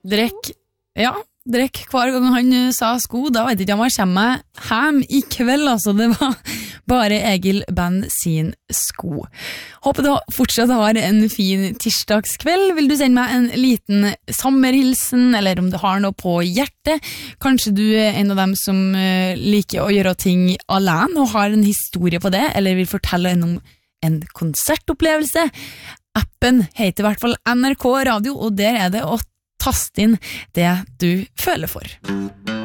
Drekk hver gang han sa sko, da vet ikke om jeg kommer hjem i kveld, altså. Det var bare Egil Band sin sko. Håper du fortsatt har en fin tirsdagskveld. Vil du sende meg en liten sommerhilsen, eller om du har noe på hjertet? Kanskje du en av dem som liker å gjøre ting alene og har en historie på det, eller vil fortelle om en konsertopplevelse? Appen heter i hvert fall NRK Radio, og der det å taste inn det du føler for.